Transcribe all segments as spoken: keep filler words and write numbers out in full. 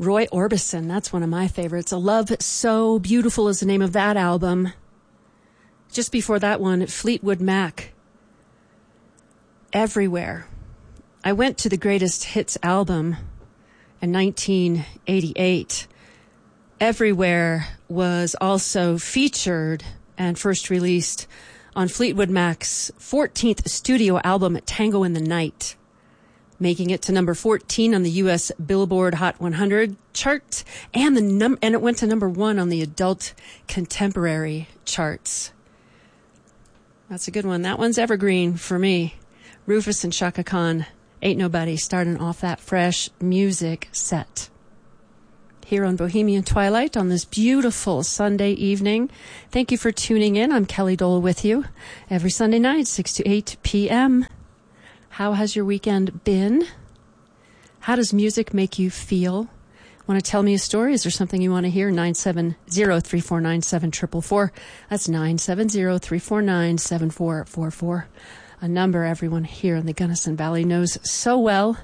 Roy Orbison, that's one of my favorites. A Love So Beautiful is the name of that album. Just before that one, Fleetwood Mac, Everywhere. I went to the Greatest Hits album in nineteen eighty-eight. Everywhere was also featured and first released on Fleetwood Mac's fourteenth studio album, Tango in the Night, making it to number fourteen on the U S Billboard Hot one hundred chart, and the num- and it went to number one on the Adult Contemporary charts. That's a good one. That one's evergreen for me. Rufus and Chaka Khan, Ain't Nobody, starting off that fresh music set here on Bohemian Twilight on this beautiful Sunday evening. Thank you for tuning in. I'm Kelly Dole with you every Sunday night, six to eight p.m. How has your weekend been? How does music make you feel? Want to tell me a story? Is there something you want to hear? nine seven zero, three four nine, seven four four four. That's nine seven zero, three four nine, seven four four four. A number everyone here in the Gunnison Valley knows so well.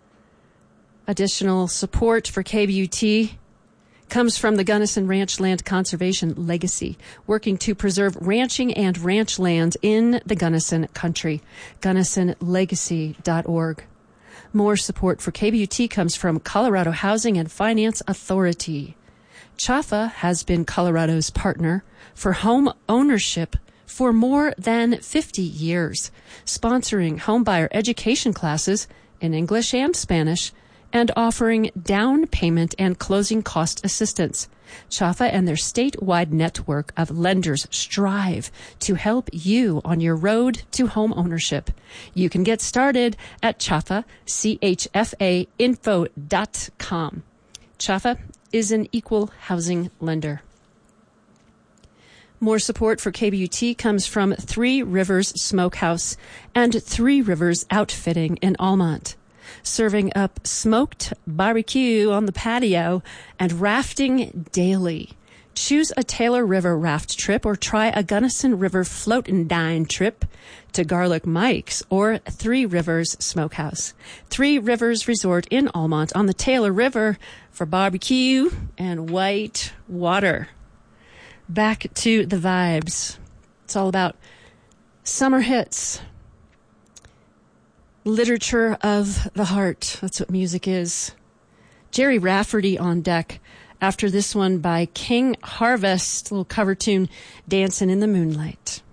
Additional support for K B U T comes from the Gunnison Ranch Land Conservation Legacy, working to preserve ranching and ranch land in the Gunnison country. Gunnison Legacy dot org. More support for K B U T comes from Colorado Housing and Finance Authority. C H A F A has been Colorado's partner for home ownership for more than fifty years, sponsoring homebuyer education classes in English and Spanish, and offering down payment and closing cost assistance. C H A F A and their statewide network of lenders strive to help you on your road to home ownership. You can get started at C H A F A, C H F A info dot com. C H A F A is an equal housing lender. More support for K B U T comes from Three Rivers Smokehouse and Three Rivers Outfitting in Almont, serving up smoked barbecue on the patio and rafting daily. Choose a Taylor River raft trip or try a Gunnison River float and dine trip to Garlic Mike's or Three Rivers Smokehouse. Three Rivers Resort in Almont on the Taylor River for barbecue and white water. Back to the vibes. It's all about summer hits. Literature of the heart. That's what music is. Jerry Rafferty on deck after this one by King Harvest, little cover tune, Dancing in the Moonlight.